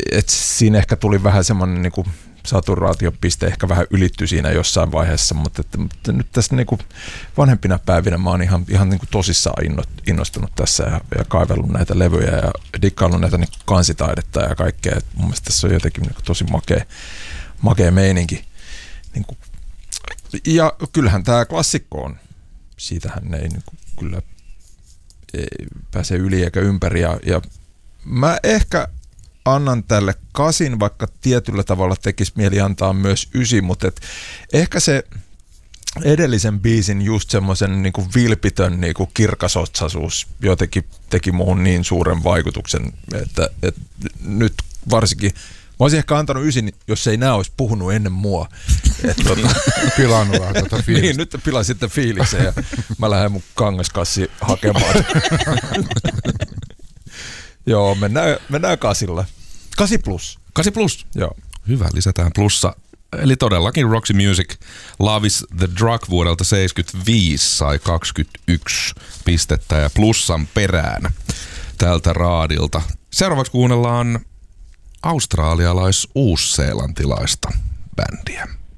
et siinä ehkä tuli vähän semmoinen niinku saturaatiopiste, ehkä vähän ylittyi siinä jossain vaiheessa, mutta nyt tässä niinku vanhempina päivinä mä oon ihan niinku tosissaan innostunut tässä ja kaivellut näitä levyjä ja dikkaillut näitä niinku kansitaidetta ja kaikkea. Et mun mielestä tässä on jotenkin niinku tosi makea meininki. Niinku, ja kyllähän tämä klassikko on. Siitähän ei niinku kyllä ei pääse yli eikä ympäri ja mä ehkä annan tälle 8, vaikka tietyllä tavalla tekisi mieli antaa myös 9, mutta ehkä se edellisen biisin just semmoisen niinku vilpitön niinku kirkasotsaisuus jotenkin teki muuhun niin suuren vaikutuksen, että nyt varsinkin mä olisin ehkä antanut 9, jos ei nää olisi puhunut ennen mua. Pilannut vähän tätä fiilistä. Niin, nyt pilasitte fiiliksen ja mä lähden mun kangaskassi hakemaan. Joo, mennään 8. 8 plus. 8 plus? Joo. Hyvä, lisätään plussa. Eli todellakin Roxy Music Love is the Drug vuodelta 75 sai 21 pistettä ja plussan perään tältä raadilta. Seuraavaksi kuunnellaan australialais-uusseelantilaista bändiä.